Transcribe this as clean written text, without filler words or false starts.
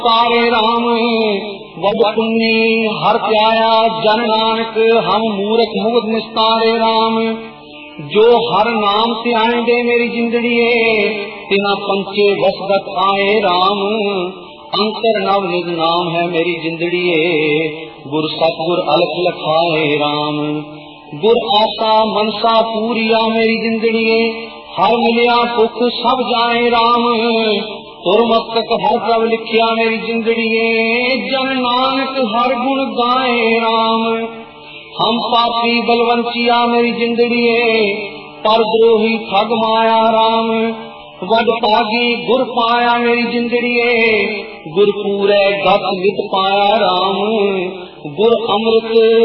सारे राम वड पुन्नी हर प्याया जन नानक हम मूरख मुगध निस्तारे राम। जो हर नाम से आएंदे मेरी जिंदड़िए तिना पंचे वसगत आए राम। अंतर नव निज नाम है मेरी जिंदड़िए गुर सतगुर अलख लखाए राम। गुर आशा मनसा पूरिया मेरी जिंदड़िए हर मिलिया सुख सब जाए राम। तुर मस्तक हर प्रभ लिखिया मेरी जिंदड़िए जन नानक हर गुण गाए राम। हम पापी बलवंचिया मेरी जिंदड़िए पर द्रोही ठग माया राम। वड पागी गुर पाया मेरी जिंदड़िए गुर पूरे गत लित पाया राम। गुर अमृत